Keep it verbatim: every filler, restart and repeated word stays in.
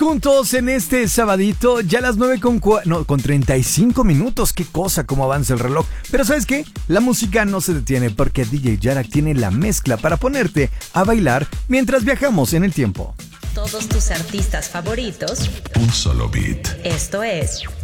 Juntos en este sabadito, ya las nueve con, cua- no, con treinta y cinco minutos. Qué cosa, cómo avanza el reloj. Pero ¿sabes qué? La música no se detiene porque D J Yarak tiene la mezcla para ponerte a bailar mientras viajamos en el tiempo. Todos tus artistas favoritos. Un solo beat. Esto es